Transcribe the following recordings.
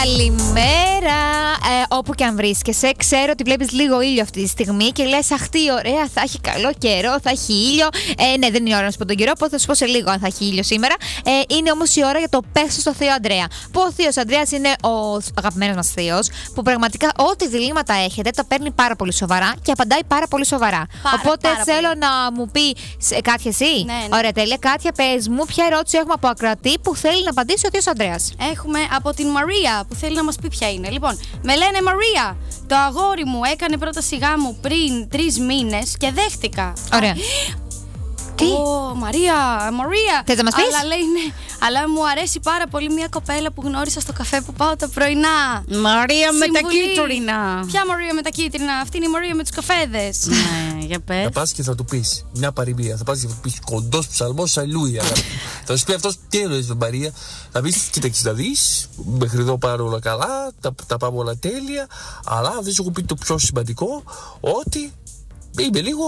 Καλημέρα, όπου και αν βρίσκεσαι. Ξέρω ότι βλέπεις λίγο ήλιο αυτή τη στιγμή και λες αχ τι ωραία, θα έχει καλό καιρό, θα έχει ήλιο. Ναι, δεν είναι ώρα να σου πω τον καιρό, οπότε θα σου πω σε λίγο αν θα έχει ήλιο σήμερα. Είναι όμως η ώρα για το πες στο Θείο Ανδρέα. Που ο Θείος Ανδρέας είναι ο αγαπημένος μας Θείος, που πραγματικά ό,τι διλήμματα έχετε τα παίρνει πάρα πολύ σοβαρά και απαντάει πάρα πολύ σοβαρά. Οπότε θέλω να μου πει Κάτια εσύ. Ναι. Ωραία, τέλεια. Κάτια, πες μου ποια ερώτηση έχουμε από ακροατή που θέλει να απαντήσει ο Θείος Ανδρέας. Έχουμε από την Μαρία που θέλει να μας πει ποια είναι. Λοιπόν, με λένε Μαρία, το αγόρι μου έκανε πρόταση γάμου πριν 3 μήνες και δέχτηκα. Ωραία. Τι? Μαρία. Θες να μας πεις? Αλλά λέει ναι. Αλλά μου αρέσει πάρα πολύ μια κοπέλα που γνώρισα στο καφέ που πάω τα πρωινά. Μαρία με τα Συμβουλή. κίτρινα. Ποια Μαρία με τα κίτρινα? Αυτή είναι η Μαρία με τους καφέδες. Ναι, για πες. Θα πας και θα του πεις μια παροιμία. Θα πας και θα του πεις κοντός ψαλμός αλλούια. Θα σου πει αυτός τι εννοείς με Μαρία. Θα πεις κοίταξε να δεις. Μέχρι εδώ πάρω όλα καλά. Τα πάμε όλα τέλεια. Αλλά δεν σου έχω πει το πιο σημαντικό. Ότι είμαι λίγο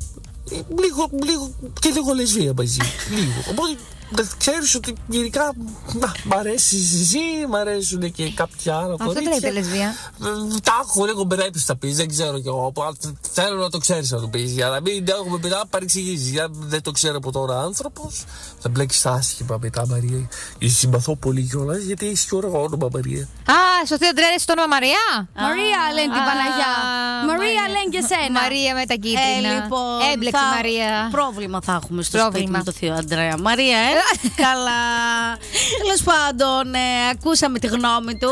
και λίγο λεσβία μαζί. Λίγο. Οπότε ξέρεις ότι γενικά μ' αρέσει εσύ, μ' αρέσουν και κάποια άλλα κορίτσια. Αυτό δεν λέγεται λεσβία. Τα έχω λίγο πρέπει να πεις, δεν ξέρω κι εγώ. Θέλω να το ξέρεις να το πεις. Για να μην έχουμε μετά παρεξηγήσεις. Για δεν το ξέρω από τώρα άνθρωπος. Θα μπλέξεις άσχημα μετά, Μαρία. Συμπαθώ πολύ κιόλας γιατί έχεις και ωραίο όνομα, Μαρία. Α, στο Θείο Ανδρέα το όνομα Μαρία. Μαρία λένε την Παναγιά. Μαρία λένε και σένα. Μαρία με τα κίτρινα. Λοιπόν, έμπλεξε η Μαρία. Πρόβλημα θα έχουμε στο Πρόβλημα. σπίτι με το Θείο Ανδρέα. Μαρία, καλά. Τέλος πάντων, ακούσαμε τη γνώμη του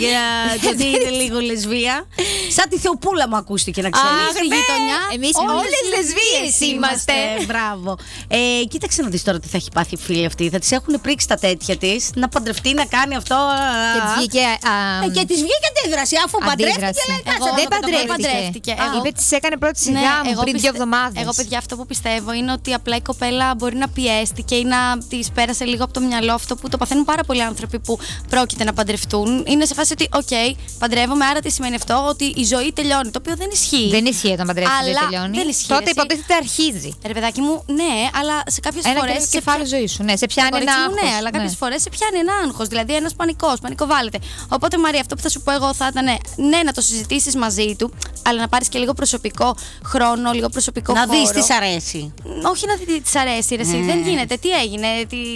γιατί είναι λίγο λεσβία. Σαν τη Θεοπούλα μου ακούστηκε να ξέρεις. Στη γειτονιά. Εμείς όλες λεσβείες είμαστε. Μπράβο. Κοίταξε να δεις τώρα τι θα έχει πάθει η φίλη αυτή. Θα της έχουν πρίξει τα τέτοια της να παντρευτεί, να κάνει αυτό. Και της βγήκε. Και της βγήκε αντίδραση. Αφού παντρεύτηκε, λέει κάτσε. Δεν παντρεύτηκε. Είπε της έκανε πρώτη γάμου πριν 2 εβδομάδες. Εγώ, παιδιά, αυτό που πιστεύω είναι ότι απλά η κοπέλα μπορεί να πιέστηκε ή να της πέρασε λίγο από το μυαλό αυτό που το παθαίνουν πάρα πολλοί άνθρωποι που πρόκειται να παντρευτούν. Είναι σε φάση ότι, παντρεύομαι, άρα τι σημαίνει αυτό, ότι η ζωή τελειώνει. Το οποίο δεν ισχύει. Δεν ισχύει όταν παντρεύεται, δεν τελειώνει. Δεν ισχύει, τότε υποτίθεται αρχίζει. Ρε παιδάκι μου, ναι, αλλά σε κάποιες φορές. Ένα κεφάλαιο ζωή σου. Ναι, σε πιάνει ένα άγχος. Ναι, αλλά κάποιες φορές σε πιάνει ένα άγχος. Δηλαδή ένας πανικοβάλλεται. Οπότε, Μαρία, αυτό που θα σου πω εγώ θα ήταν ναι, να το συζητήσεις μαζί του, αλλά να πάρεις και λίγο προσωπικό χρόνο, λίγο προσωπικό χώρο. Να δεις τι σ' αρέσει. Όχι να δεις τι σ' αρέσει, ρε. Δεν γίνεται. Τι έγινε,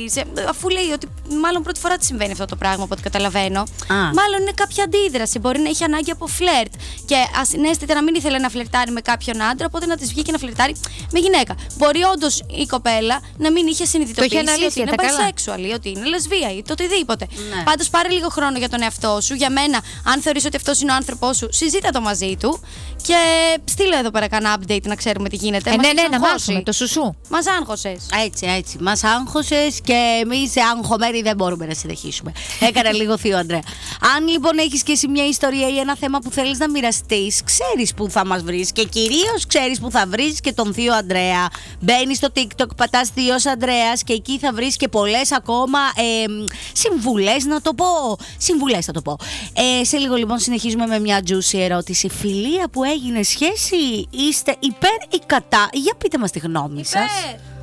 αφού λέει ότι μάλλον πρώτη φορά τη συμβαίνει αυτό το πράγμα από ό,τι καταλαβαίνω. Μάλλον είναι κάποια αντίδραση. Μπορεί να έχει ανάγκη από φλερτ. Και ασυναίσθητα να μην ήθελε να φλερτάρει με κάποιον άντρα, οπότε να τη βγήκε να φλερτάρει με γυναίκα. Μπορεί όντως η κοπέλα να μην είχε συνειδητοποιήσει ότι είναι bisexual, ότι είναι λεσβία ή το οτιδήποτε. Ναι. Πάντως πάρε λίγο χρόνο για τον εαυτό σου. Για μένα, αν θεωρείς ότι αυτός είναι ο άνθρωπός σου, συζήτα το μαζί του και στείλε εδώ πέρα κανένα update να ξέρουμε τι γίνεται. Ναι, να μάθουμε το σουσού. Μας άγχωσες. Έτσι. Μας άγχωσες και εμείς αγχωμένοι δεν μπορούμε να συνεχίσουμε. Έκανα λίγο Θείο Ανδρέα. Αν λοιπόν έχεις και εσύ μια ιστορία ή ένα θέμα που θέλεις να μοιραστείς, ξέρεις που θα μας βρεις και κυρίως ξέρεις που θα βρεις και τον Θείο Ανδρέα. Μπαίνεις στο TikTok, πατάς Θείος Ανδρέας και εκεί θα βρεις και πολλές ακόμα συμβουλές να το πω. Σε λίγο λοιπόν συνεχίζουμε με μια juicy ερώτηση. Φιλία που έγινε σχέση, είστε υπέρ ή κατά? Για πείτε μας τη γνώμη σας.